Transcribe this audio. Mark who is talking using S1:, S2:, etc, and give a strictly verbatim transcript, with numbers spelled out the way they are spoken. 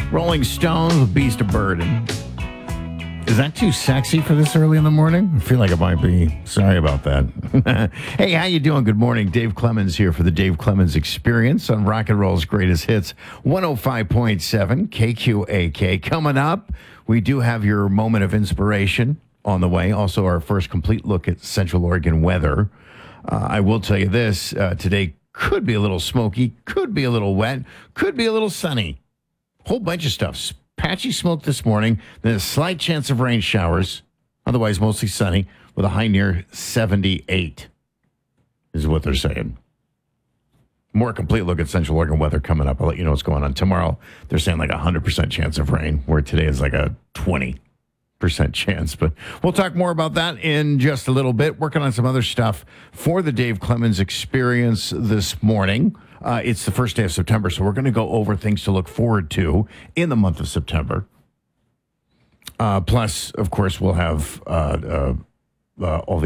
S1: Rolling Stones with Beast of Burden. Is that too sexy for this early in the morning? I feel like it might be. Sorry about that. Hey, how you doing? Good morning. Dave Clemens here for the Dave Clemens Experience on Rock and Roll's Greatest Hits, one oh five point seven K Q A K. Coming up, we do have your moment of inspiration on the way. Also, our first complete look at Central Oregon weather. Uh, I will tell you this, uh, today could be a little smoky, could be a little wet, could be a little sunny. Whole bunch of stuff. Patchy smoke this morning, then a slight chance of rain showers. Otherwise, mostly sunny with a high near seventy-eight is what they're saying. More complete look at Central Oregon weather coming up. I'll let you know what's going on. Tomorrow, they're saying like a one hundred percent chance of rain, where today is like a twenty percent chance. But we'll talk more about that in just a little bit. Working on some other stuff for the Dave Clemens Experience this morning. Uh, it's the first day of September, so we're going to go over things to look forward to in the month of September. Uh, plus, of course, we'll have uh, uh, uh, all the